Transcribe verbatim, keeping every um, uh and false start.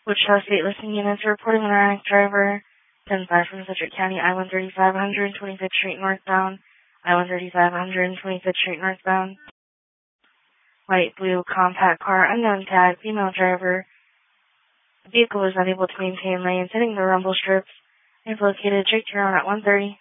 Wichita State Listing Units are reporting an erratic driver ten five from Sedgwick County, I one thirty-five, one twenty-fifth Street northbound, I one thirty-five, one twenty-fifth Street northbound. White, blue, compact car, unknown tag, female driver. The vehicle is unable to maintain lanes, hitting the rumble strips. They've located Jake Tyrone at one thirty.